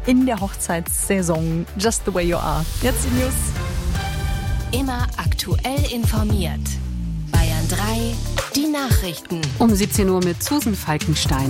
in der Hochzeitssaison. Just the way you are. Jetzt die News. Immer aktuell informiert. Bayern 3, die Nachrichten. Um 17 Uhr mit Susan Falkenstein.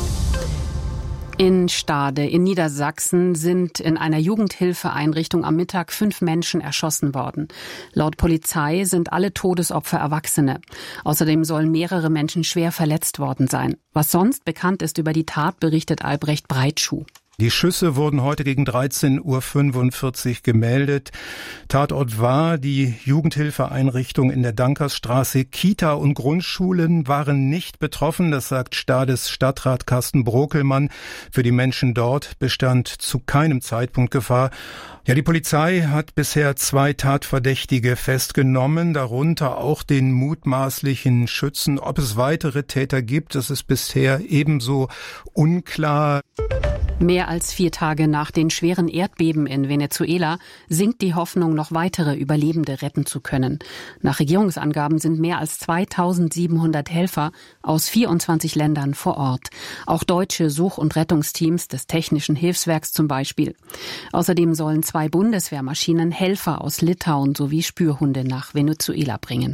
In Stade in Niedersachsen sind in einer Jugendhilfeeinrichtung am Mittag 5 Menschen erschossen worden. Laut Polizei sind alle Todesopfer Erwachsene. Außerdem sollen mehrere Menschen schwer verletzt worden sein. Was sonst bekannt ist über die Tat, berichtet Albrecht Breitschuh. Die Schüsse wurden heute gegen 13:45 Uhr gemeldet. Tatort war die Jugendhilfeeinrichtung in der Dankersstraße. Kita und Grundschulen waren nicht betroffen, das sagt Stades Stadtrat Carsten Brokelmann. Für die Menschen dort bestand zu keinem Zeitpunkt Gefahr. Ja, die Polizei hat bisher 2 Tatverdächtige festgenommen, darunter auch den mutmaßlichen Schützen. Ob es weitere Täter gibt, das ist bisher ebenso unklar. Mehr als 4 Tage nach den schweren Erdbeben in Venezuela sinkt die Hoffnung, noch weitere Überlebende retten zu können. Nach Regierungsangaben sind mehr als 2700 Helfer aus 24 Ländern vor Ort. Auch deutsche Such- und Rettungsteams des Technischen Hilfswerks zum Beispiel. Außerdem sollen 2 Bundeswehrmaschinen Helfer aus Litauen sowie Spürhunde nach Venezuela bringen.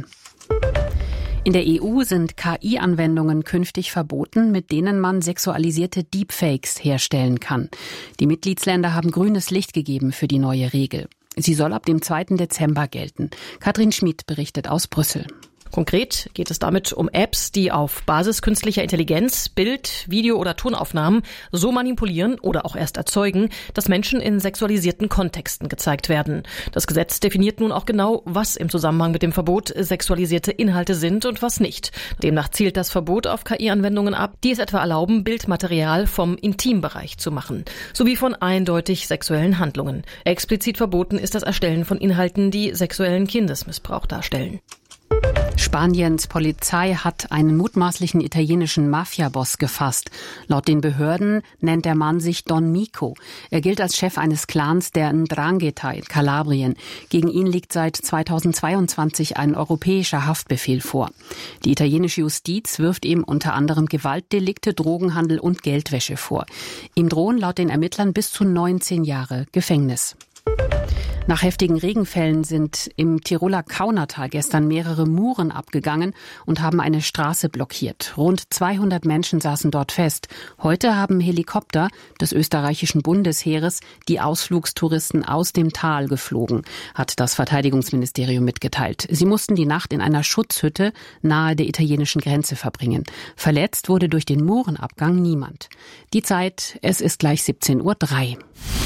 In der EU sind KI-Anwendungen künftig verboten, mit denen man sexualisierte Deepfakes herstellen kann. Die Mitgliedsländer haben grünes Licht gegeben für die neue Regel. Sie soll ab dem 2. Dezember gelten. Katrin Schmid berichtet aus Brüssel. Konkret geht es damit um Apps, die auf Basis künstlicher Intelligenz Bild-, Video- oder Tonaufnahmen so manipulieren oder auch erst erzeugen, dass Menschen in sexualisierten Kontexten gezeigt werden. Das Gesetz definiert nun auch genau, was im Zusammenhang mit dem Verbot sexualisierte Inhalte sind und was nicht. Demnach zielt das Verbot auf KI-Anwendungen ab, die es etwa erlauben, Bildmaterial vom Intimbereich zu machen, sowie von eindeutig sexuellen Handlungen. Explizit verboten ist das Erstellen von Inhalten, die sexuellen Kindesmissbrauch darstellen. Spaniens Polizei hat einen mutmaßlichen italienischen Mafia-Boss gefasst. Laut den Behörden nennt der Mann sich Don Mico. Er gilt als Chef eines Clans der Ndrangheta in Kalabrien. Gegen ihn liegt seit 2022 ein europäischer Haftbefehl vor. Die italienische Justiz wirft ihm unter anderem Gewaltdelikte, Drogenhandel und Geldwäsche vor. Ihm drohen laut den Ermittlern bis zu 19 Jahre Gefängnis. Nach heftigen Regenfällen sind im Tiroler Kaunertal gestern mehrere Muren abgegangen und haben eine Straße blockiert. Rund 200 Menschen saßen dort fest. Heute haben Helikopter des österreichischen Bundesheeres die Ausflugstouristen aus dem Tal geflogen, hat das Verteidigungsministerium mitgeteilt. Sie mussten die Nacht in einer Schutzhütte nahe der italienischen Grenze verbringen. Verletzt wurde durch den Murenabgang niemand. Die Zeit, es ist gleich 17:03 Uhr.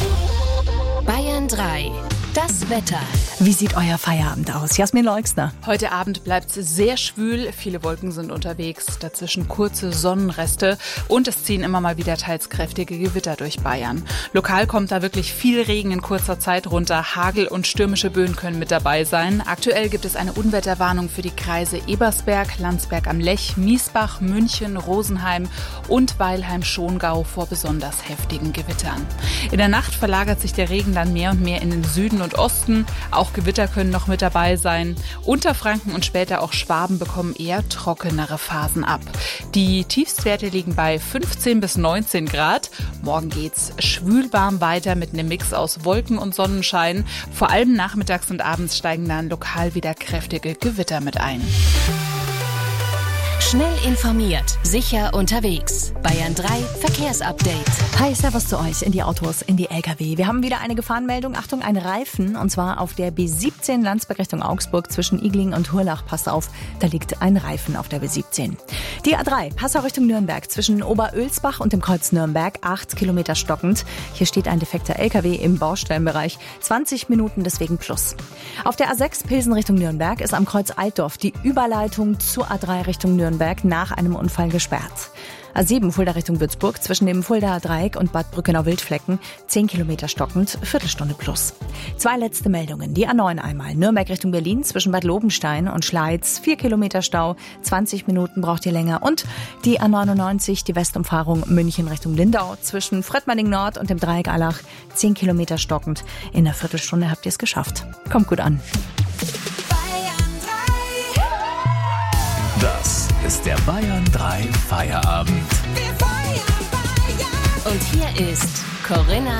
Bayern 3. Das Wetter. Wie sieht euer Feierabend aus? Jasmin Leixner. Heute Abend bleibt es sehr schwül. Viele Wolken sind unterwegs. Dazwischen kurze Sonnenreste. Und es ziehen immer mal wieder teils kräftige Gewitter durch Bayern. Lokal kommt da wirklich viel Regen in kurzer Zeit runter. Hagel und stürmische Böen können mit dabei sein. Aktuell gibt es eine Unwetterwarnung für die Kreise Ebersberg, Landsberg am Lech, Miesbach, München, Rosenheim und Weilheim-Schongau vor besonders heftigen Gewittern. In der Nacht verlagert sich der Regen dann mehr und mehr in den Süden und Osten. Auch Gewitter können noch mit dabei sein. Unterfranken und später auch Schwaben bekommen eher trockenere Phasen ab. Die Tiefstwerte liegen bei 15 bis 19 Grad. Morgen geht's schwülwarm weiter mit einem Mix aus Wolken und Sonnenschein. Vor allem nachmittags und abends steigen dann lokal wieder kräftige Gewitter mit ein. Schnell informiert, sicher unterwegs. Bayern 3 Verkehrsupdate. Hi, servus zu euch in die Autos, in die LKW. Wir haben wieder eine Gefahrenmeldung. Achtung, ein Reifen. Und zwar auf der B17 Landsberg Richtung Augsburg zwischen Igling und Hurlach. Passt auf, da liegt ein Reifen auf der B17. Die A3 Passau Richtung Nürnberg zwischen Oberölsbach und dem Kreuz Nürnberg. 8 Kilometer stockend. Hier steht ein defekter LKW im Baustellenbereich. 20 Minuten deswegen plus. Auf der A6 Pilsen Richtung Nürnberg ist am Kreuz Altdorf die Überleitung zur A3 Richtung Nürnberg nach einem Unfall gesperrt. A7 Fulda Richtung Würzburg zwischen dem Fuldaer Dreieck und Bad Brückenau-Wildflecken 10 Kilometer stockend, Viertelstunde plus. 2 letzte Meldungen. Die A9 einmal. Nürnberg Richtung Berlin zwischen Bad Lobenstein und Schleiz 4 Kilometer Stau, 20 Minuten braucht ihr länger. Und die A99, die Westumfahrung München Richtung Lindau zwischen Fröttmanning Nord und dem Dreieck Allach 10 Kilometer stockend. In einer Viertelstunde habt ihr es geschafft. Kommt gut an. Das ist der Bayern 3 Feierabend. Und hier ist Corinna